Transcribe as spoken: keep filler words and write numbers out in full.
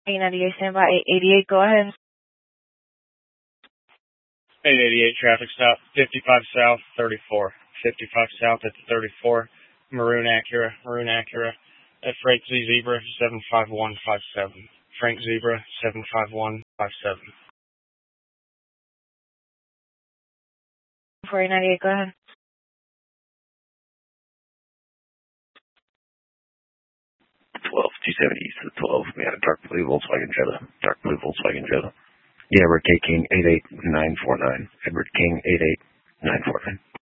eight ninety-eight, stand by. eight eighty-eight, go ahead. eight eighty-eight, traffic stop, fifty-five south, thirty-four. fifty-five south at the thirty-four. Maroon Acura, Maroon Acura. At Frank Z Zebra, seven five one five seven. Frank Zebra, seven five one five seven. four eight ninety-eight, go ahead. twelve, two seventy east of twelve. We had a dark blue Volkswagen Jetta. Dark blue Volkswagen Jetta. Yeah, Edward K. King, eight eight nine four nine. Edward King, eight eight nine four nine.